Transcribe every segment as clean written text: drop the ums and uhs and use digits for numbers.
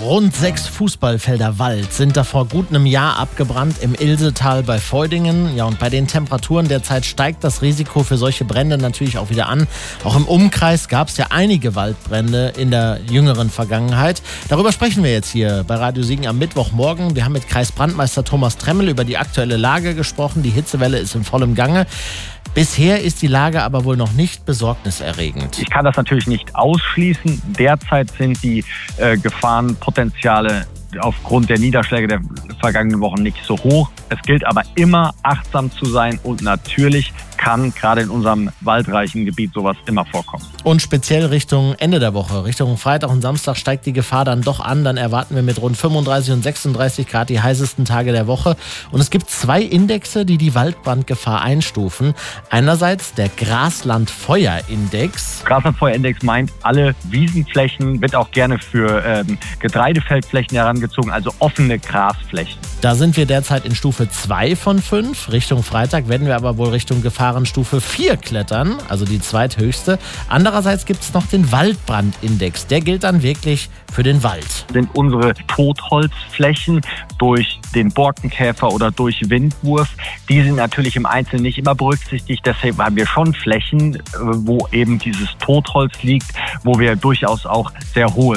Rund 6 Fußballfelder Wald sind da vor gut einem Jahr abgebrannt im Ilsetal bei Feudingen. Ja, und bei den Temperaturen derzeit steigt das Risiko für solche Brände natürlich auch wieder an. Auch im Umkreis gab es ja einige Waldbrände in der jüngeren Vergangenheit. Darüber sprechen wir jetzt hier bei Radio Siegen am Mittwochmorgen. Wir haben mit Kreisbrandmeister Thomas Tremmel über die aktuelle Lage gesprochen. Die Hitzewelle ist in vollem Gange. Bisher ist die Lage aber wohl noch nicht besorgniserregend. Ich kann das natürlich nicht ausschließen. Derzeit sind die Gefahrenpotenziale aufgrund der Niederschläge der vergangenen Wochen nicht so hoch. Es gilt aber immer, achtsam zu sein und natürlich kann gerade in unserem waldreichen Gebiet sowas immer vorkommen. Und speziell Richtung Ende der Woche, Richtung Freitag und Samstag steigt die Gefahr dann doch an. Dann erwarten wir mit rund 35 und 36 Grad die heißesten Tage der Woche. Und es gibt 2 Indexe, die die Waldbrandgefahr einstufen. Einerseits der Graslandfeuerindex. Graslandfeuerindex meint alle Wiesenflächen, wird auch gerne für Getreidefeldflächen herangezogen, also offene Grasflächen. Da sind wir derzeit in Stufe 2 von 5. Richtung Freitag werden wir aber wohl Richtung Gefahrenstufe 4 klettern, also die zweithöchste. Andererseits gibt es noch den Waldbrandindex. Der gilt dann wirklich für den Wald. Sind unsere Totholzflächen durch den Borkenkäfer oder durch Windwurf, die sind natürlich im Einzelnen nicht immer berücksichtigt. Deshalb haben wir schon Flächen, wo eben dieses Totholz liegt, wo wir durchaus auch sehr hohes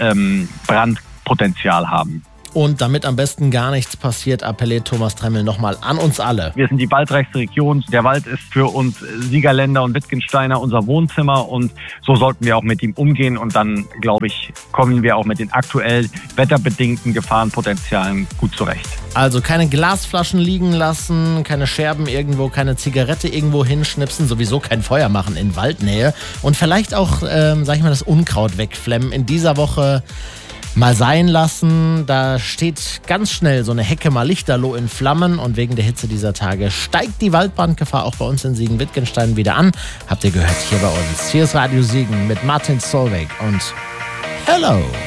Brandpotenzial haben. Und damit am besten gar nichts passiert, appelliert Thomas Tremmel nochmal an uns alle. Wir sind die waldreichste Region. Der Wald ist für uns Siegerländer und Wittgensteiner unser Wohnzimmer und so sollten wir auch mit ihm umgehen. Und dann, glaube ich, kommen wir auch mit den aktuell wetterbedingten Gefahrenpotenzialen gut zurecht. Also keine Glasflaschen liegen lassen, keine Scherben irgendwo, keine Zigarette irgendwo hinschnipsen, sowieso kein Feuer machen in Waldnähe und vielleicht auch, das Unkraut wegflemmen. In dieser Woche mal sein lassen. Da steht ganz schnell so eine Hecke mal lichterloh in Flammen und wegen der Hitze dieser Tage steigt die Waldbrandgefahr auch bei uns in Siegen-Wittgenstein wieder an. Habt ihr gehört hier bei uns. Hier ist Radio Siegen mit Martin Solveig und Hello!